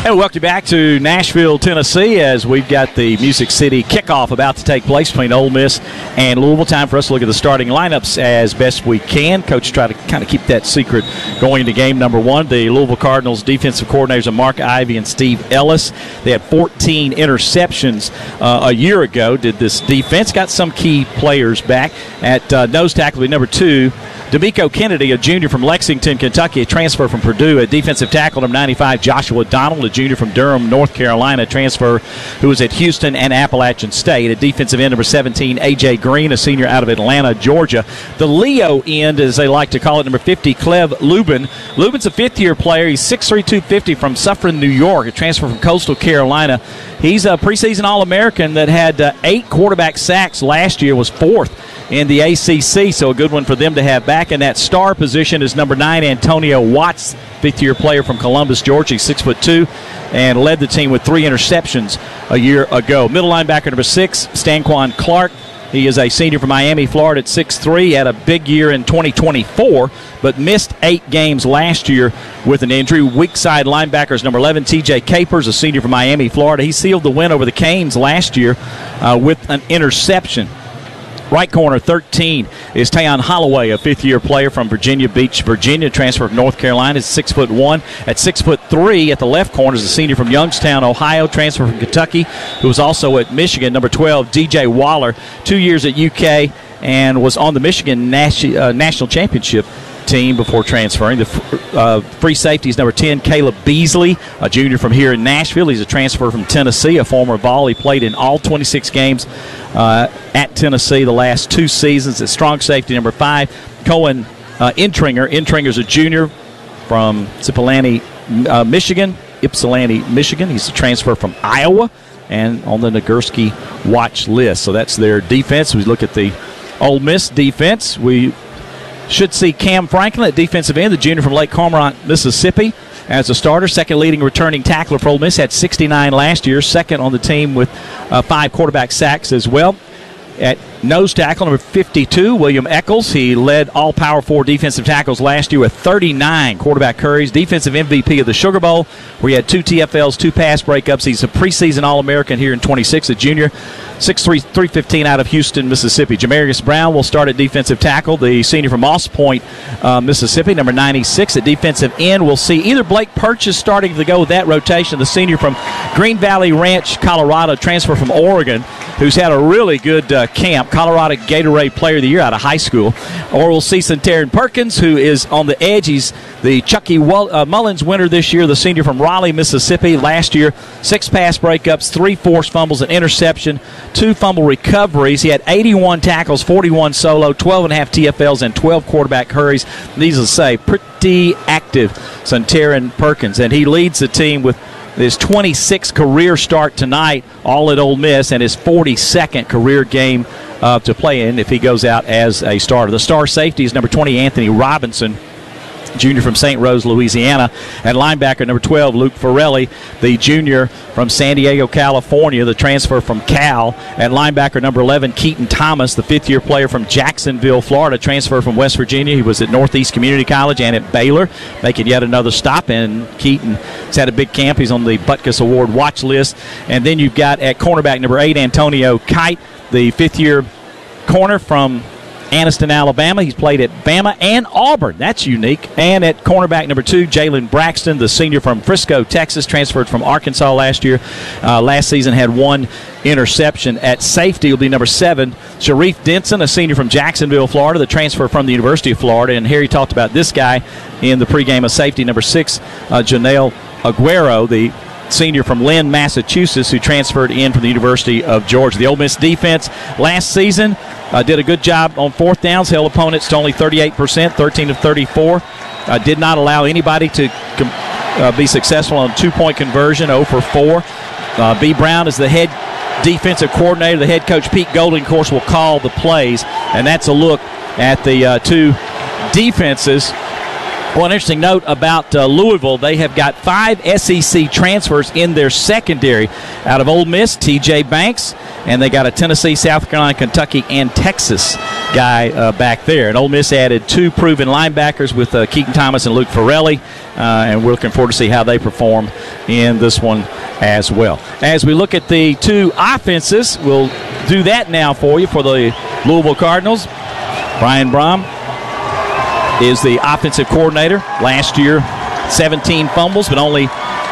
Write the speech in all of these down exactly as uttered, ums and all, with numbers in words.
And welcome back to Nashville, Tennessee, as we've got the Music City kickoff about to take place between Ole Miss and Louisville. Time for us to look at the starting lineups as best we can. Coach tried to kind of keep that secret going into game number one. The Louisville Cardinals defensive coordinators are Mark Ivey and Steve Ellis. They had fourteen interceptions uh, a year ago. Did this defense got some key players back at uh, nose tackle? Will be number two. D'Amico Kennedy, a junior from Lexington, Kentucky, a transfer from Purdue. A defensive tackle, number ninety-five, Joshua Donald, a junior from Durham, North Carolina, transfer who was at Houston and Appalachian State. A defensive end, number seventeen, A J Green, a senior out of Atlanta, Georgia. The Leo end, as they like to call it, number fifty, Clev Lubin. Lubin's a fifth-year player. He's six three, two fifty from Suffern, New York, a transfer from Coastal Carolina. He's a preseason All-American that had uh, eight quarterback sacks last year, was fourth in the A C C, so a good one for them to have back. In that star position is number nine, Antonio Watts, fifth-year player from Columbus, Georgia. He's six foot two and led the team with three interceptions a year ago. Middle linebacker number six, Stanquan Clark. He is a senior from Miami, Florida at six three. Had a big year in twenty twenty-four, but missed eight games last year with an injury. Weak side linebackers number eleven, T J Capers, a senior from Miami, Florida. He sealed the win over the Canes last year uh, with an interception. Right corner, thirteen, is Tayon Holloway, a fifth-year player from Virginia Beach, Virginia, transfer from North Carolina. Is six foot one. At six foot three, at the left corner, is a senior from Youngstown, Ohio, transfer from Kentucky, who was also at Michigan. Number twelve, D J Waller, two years at U K, and was on the Michigan Nas- uh, National Championship team before transferring. The uh, free safety is number ten, Caleb Beasley, a junior from here in Nashville. He's a transfer from Tennessee, a former Vol. He played in all twenty-six games uh, at Tennessee the last two seasons. At strong safety, number five, Cohen uh, Intringer. Intringer's a junior from Ypsilanti, uh, Michigan. Ypsilanti, Michigan. He's a transfer from Iowa and on the Nagurski watch list. So that's their defense. We look at the Ole Miss defense. We should see Cam Franklin at defensive end, the junior from Lake Cormorant, Mississippi, as a starter. Second leading returning tackler for Ole Miss, had sixty-nine last year. Second on the team with uh, five quarterback sacks as well. At nose tackle, number fifty-two, William Eccles. He led all Power Four defensive tackles last year with thirty-nine quarterback hurries. Defensive M V P of the Sugar Bowl, where he had two T F Ls, two pass breakups. He's a preseason All-American here in twenty-six, a junior. six three, three fifteen out of Houston, Mississippi. Jamarius Brown will start at defensive tackle, the senior from Moss Point, uh, Mississippi, number ninety-six. At defensive end, we'll see either Blake Purchase starting to go with that rotation, the senior from Green Valley Ranch, Colorado, transfer from Oregon, who's had a really good uh, camp, Colorado Gatorade Player of the Year out of high school. Or we'll see Centarian Perkins, who is on the edge. He's the Chucky uh, Mullins winner this year, the senior from Raleigh, Mississippi. Last year, six pass breakups, three forced fumbles, an interception, two fumble recoveries. He had eighty-one tackles, forty-one solo, twelve and a half T F Ls, and twelve quarterback hurries. These will say pretty active, Centarian Perkins. And he leads the team with his twenty-sixth career start tonight, all at Ole Miss, and his forty-second career game uh, to play in if he goes out as a starter. The star safety is number twenty, Anthony Robinson, junior from Saint Rose, Louisiana. And linebacker number twelve, Luke Forelli, the junior from San Diego, California, the transfer from Cal. And linebacker number eleven, Keaton Thomas, the fifth-year player from Jacksonville, Florida, transfer from West Virginia. He was at Northeast Community College and at Baylor, making yet another stop. And Keaton has had a big camp. He's on the Butkus Award watch list. And then you've got at cornerback number eight, Antonio Kite, the fifth-year corner from Anniston, Alabama. He's played at Bama and Auburn. That's unique. And at cornerback number two, Jalen Braxton, the senior from Frisco, Texas, transferred from Arkansas last year. Uh, last season had one interception. At safety will be number seven, Sharif Denson, a senior from Jacksonville, Florida, the transfer from the University of Florida. And Harry talked about this guy in the pregame of safety. Number six, uh, Janelle Aguero, the senior from Lynn, Massachusetts, who transferred in from the University of Georgia. The Ole Miss defense last season uh, did a good job on fourth downs, held opponents to only thirty-eight percent, thirteen of thirty-four. Uh, did not allow anybody to com- uh, be successful on two-point conversion, zero for four. Uh, B. Brown is the head defensive coordinator. The head coach, Pete Golding, of course, will call the plays. And that's a look at the uh, two defenses Well, an interesting note about uh, Louisville, they have got five S E C transfers in their secondary. Out of Ole Miss, T J Banks, and they got a Tennessee, South Carolina, Kentucky, and Texas guy uh, back there. And Ole Miss added two proven linebackers with uh, Keaton Thomas and Luke Farrelly, uh, and we're looking forward to see how they perform in this one as well. As we look at the two offenses, we'll do that now for you for the Louisville Cardinals. Brian Brohm is the offensive coordinator. Last year, seventeen fumbles, but only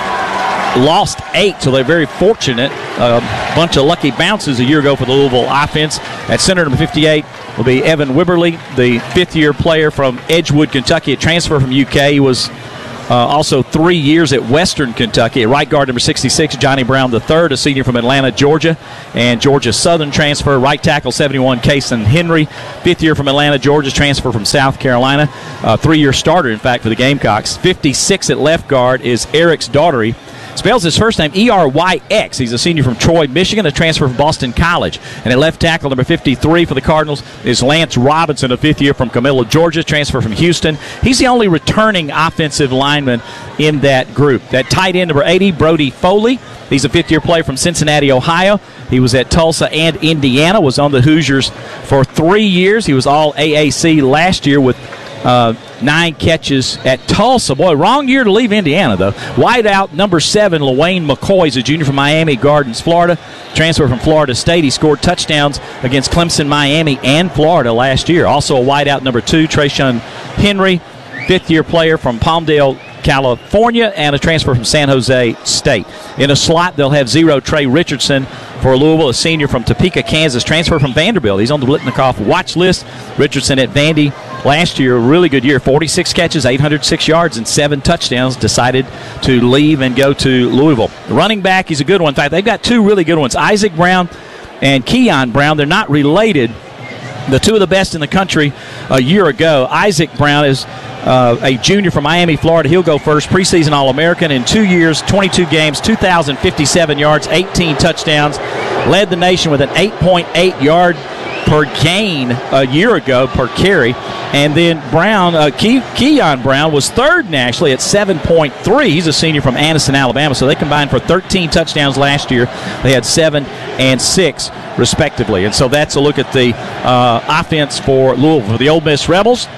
lost eight, so they're very fortunate. A uh, bunch of lucky bounces a year ago for the Louisville offense. At center, number fifty-eight will be Evan Wibberly, the fifth-year player from Edgewood, Kentucky, a transfer from U K. He was uh, also three years at Western Kentucky. At right guard, number sixty-six, Johnny Brown the third, a senior from Atlanta, Georgia, and Georgia Southern transfer. Right tackle, seventy-one, Kason Henry, fifth year from Atlanta, Georgia, transfer from South Carolina, uh, three-year starter, in fact, for the Gamecocks. fifty-six at left guard is Eric's Daughtery. Spells his first name E R Y X. He's a senior from Troy, Michigan, a transfer from Boston College. And at left tackle, number fifty-three for the Cardinals, is Lance Robinson, a fifth year from Camilla, Georgia, transfer from Houston. He's the only returning offensive lineman in that group. That tight end, number eighty, Brody Foley. He's a fifth-year player from Cincinnati, Ohio. He was at Tulsa and Indiana, was on the Hoosiers for three years. He was all A A C last year with Uh, nine catches at Tulsa. Boy, wrong year to leave Indiana, though. Wideout number seven, LaWayne McCoy, is a junior from Miami Gardens, Florida. Transfer from Florida State. He scored touchdowns against Clemson, Miami, and Florida last year. Also a wideout number two, Trayshawn Henry, fifth-year player from Palmdale, California, and a transfer from San Jose State. In a slot, they'll have zero Trey Richardson for Louisville, a senior from Topeka, Kansas, transfer from Vanderbilt. He's on the Blitnikoff watch list. Richardson at Vandy last year, a really good year, forty-six catches, eight hundred six yards, and seven touchdowns. Decided to leave and go to Louisville. The running back, he's a good one. In fact, they've got two really good ones, Isaac Brown and Keon Brown. They're not related. The two of the best in the country a year ago. Isaac Brown is uh, a junior from Miami, Florida. He'll go first. Preseason All-American in two years, twenty-two games, two thousand fifty-seven yards, eighteen touchdowns. Led the nation with an eight point eight yard per gain a year ago per carry. And then Brown, uh, Ke- Keon Brown was third nationally at seven point three. He's a senior from Anniston, Alabama. So they combined for thirteen touchdowns last year. They had seven and six, respectively. And so that's a look at the uh, offense for Louisville. For the Ole Miss Rebels,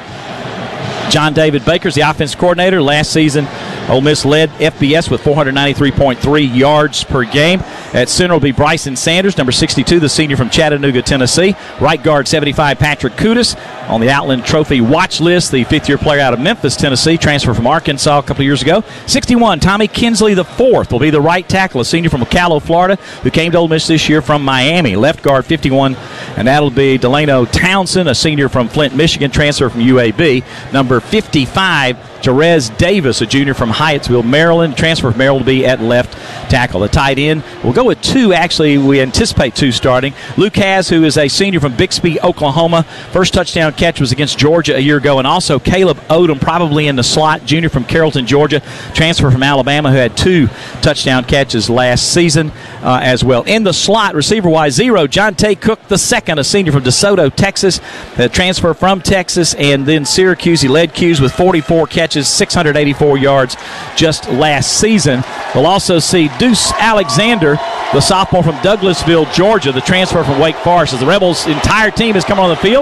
John David Baker's the offense coordinator. Last season, Ole Miss led F B S with four hundred ninety-three point three yards per game. At center will be Bryson Sanders, number sixty-two, the senior from Chattanooga, Tennessee. Right guard, seventy-five, Patrick Kudus. On the Outland Trophy watch list, the fifth-year player out of Memphis, Tennessee, transfer from Arkansas a couple of years ago. sixty-one, Tommy Kinsley the fourth will be the right tackle, a senior from Ocala, Florida, who came to Ole Miss this year from Miami. Left guard, fifty-one, and that'll be Delano Townsend, a senior from Flint, Michigan, transfer from U A B. Number fifty-five, Jerez Davis, a junior from Hyattsville, Maryland, transfer from Maryland, will be at left tackle. The tight end, we'll go with two, actually. We anticipate two starting. Luke Haas, who is a senior from Bixby, Oklahoma. First touchdown catch was against Georgia a year ago. And also Caleb Odom, probably in the slot, junior from Carrollton, Georgia, transfer from Alabama, who had two touchdown catches last season uh, as well. In the slot, receiver-wise, zero, Jonte Cook the second, a senior from DeSoto, Texas, a transfer from Texas, and then Syracuse. He led Cuse with forty-four catches, six hundred eighty-four yards just last season. We'll also see Deuce Alexander, the sophomore from Douglasville, Georgia, the transfer from Wake Forest. As the Rebels' entire team has come on the field,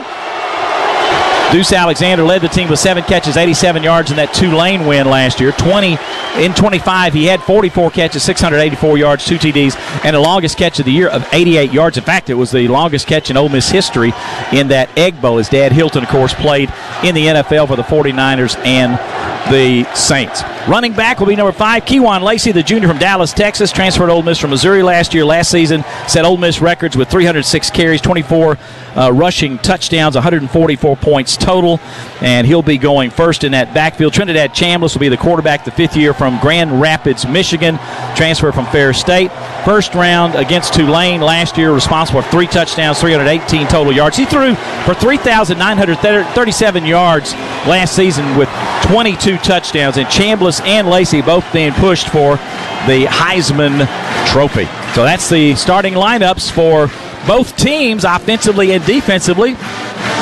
Deuce Alexander led the team with seven catches, eighty-seven yards in that Tulane win last year. twenty in twenty-five, he had forty-four catches, six hundred eighty-four yards, two T Ds, and the longest catch of the year of eighty-eight yards. In fact, it was the longest catch in Ole Miss history in that Egg Bowl. His dad, Hilton, of course, played in the N F L for the forty-niners and the Saints. Running back will be number five, Kewan Lacey, the junior from Dallas, Texas, transferred to Ole Miss from Missouri last year. Last season, set Ole Miss records with three hundred six carries, twenty-four uh, rushing touchdowns, one hundred forty-four points total, and he'll be going first in that backfield. Trinidad Chambliss will be the quarterback, the fifth year from Grand Rapids, Michigan, transfer from Fair State. First round against Tulane last year, responsible for three touchdowns, three hundred eighteen total yards. He threw for three thousand nine hundred thirty-seven yards last season with twenty-two touchdowns, and Chambliss and Lacey both being pushed for the Heisman Trophy. So that's the starting lineups for both teams, offensively and defensively.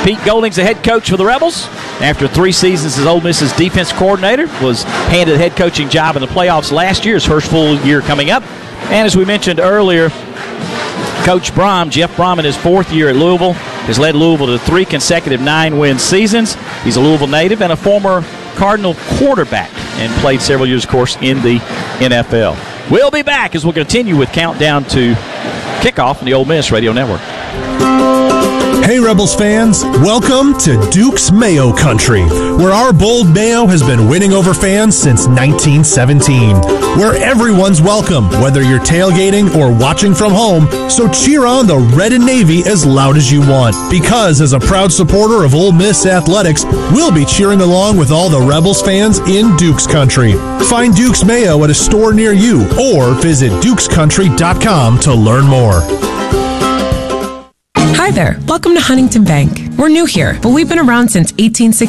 Pete Golding's the head coach for the Rebels. After three seasons as Ole Miss's defense coordinator, was handed the head coaching job in the playoffs last year, his first full year coming up. And as we mentioned earlier, Coach Brom, Jeff Brom, in his fourth year at Louisville, has led Louisville to three consecutive nine-win seasons. He's a Louisville native and a former Cardinal quarterback, and played several years, of course, in the N F L. We'll be back as we'll continue with Countdown to Kickoff on the Ole Miss Radio Network. Hey Rebels fans, welcome to Duke's Mayo Country, where our bold Mayo has been winning over fans since nineteen seventeen. Where everyone's welcome, whether you're tailgating or watching from home, so cheer on the red and navy as loud as you want. Because as a proud supporter of Ole Miss athletics, we'll be cheering along with all the Rebels fans in Duke's Country. Find Duke's Mayo at a store near you or visit dukes country dot com to learn more. Hi there. Welcome to Huntington Bank. We're new here, but we've been around since eighteen sixty.